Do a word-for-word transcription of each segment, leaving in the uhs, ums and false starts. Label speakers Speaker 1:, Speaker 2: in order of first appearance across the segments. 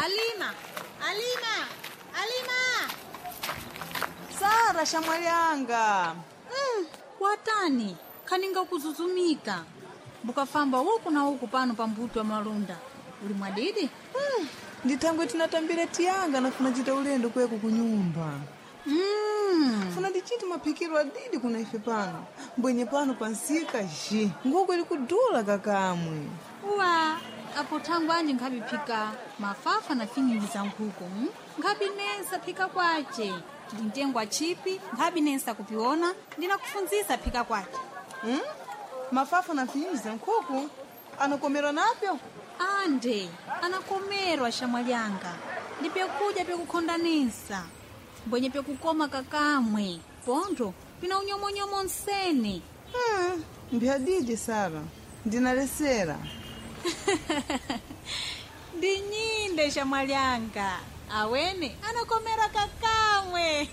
Speaker 1: Alima, Alima, Alima.
Speaker 2: Sara shamwali yanga.
Speaker 1: Mm, watani, kaninga kuzuzumika. Bukafamba huku na huku pano pambuto wa malunda. Uli mwadidi?
Speaker 2: Mm, nditangwe tinatambira tiyanga na funa jita ulendo kweku kunyumba.
Speaker 1: Mm.
Speaker 2: Funa ndichiti mapikiro adidi kuna ife pano. Mbwenye pano pansika ji. Nguko ili kudula kakamwe.
Speaker 1: Uwa, apo tangu anje ngabi pika mafafa na finyingi za nkuku. Hmm? Ngabi nesa pika kwache. Ndintengwa chipi, ngabi nesa kupiona, ndina kufunzisa pika kwache.
Speaker 2: Hmm? Mafafa na finyingi za nkuku? Anakomerwa napyo?
Speaker 1: Ande, anakomerwa shamwalianga. Ndipe kuja pe kukondanisa. Mbwenye pe kukoma kakamwe. Pondo, pina unyomo-nyomo nseni.
Speaker 2: Hmm, mbiadidi Sara. Ndinalesera.
Speaker 1: Ndinyinde shamwalianga. Awene, anakomera kakamwe.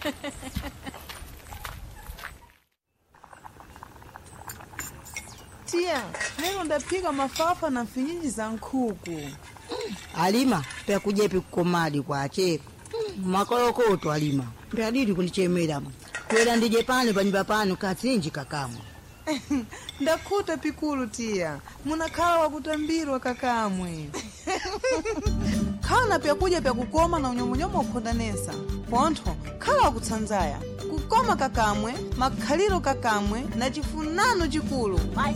Speaker 2: Tia, leo ndapika mafafa na finyinji za nkuku.
Speaker 3: Alima, pia kujepi kukomadi kwa cheko. Makolokoto Alima. Pia didi kunichemera. Kwela ndije pale panyumba pano katsinji kakamwe.
Speaker 2: Ndakuta pikulu tia. Munakala wa kutambirwa kakamwe. Kana pia kuja pia kukoma na unyomo-nyomo ukondanesa. Ponto, kala wa kutsanzaya. Kukoma kakamwe, makhaliro kakamwe, na chifunano chikulu.